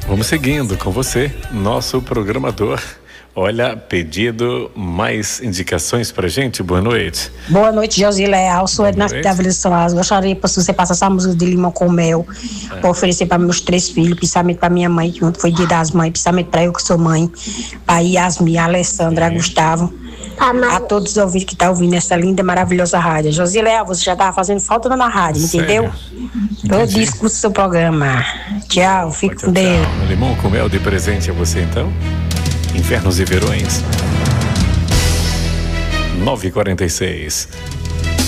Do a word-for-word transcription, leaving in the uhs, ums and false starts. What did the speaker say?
Vamos seguindo com você, nosso programador. Olha, pedido, mais indicações pra gente? Boa noite. Boa noite, Josi Leal. Sou Edna da Vila São Lázaro. Gostaria que você passasse a música de Limão com Mel, ah. para oferecer para meus três filhos, principalmente para minha mãe, que ontem foi dia das mães, principalmente para eu que sou mãe, para Yasmin, a Alessandra, a Gustavo, ah, a todos os ouvintes que estão tá ouvindo essa linda, maravilhosa rádio. Josi Leal, você já estava fazendo falta na rádio, entendeu? Eu discuto seu programa. Tchau, fique com Deus. Tchau. Limão com Mel de presente a você, então? Infernos e Verões. nove e quarenta e seis.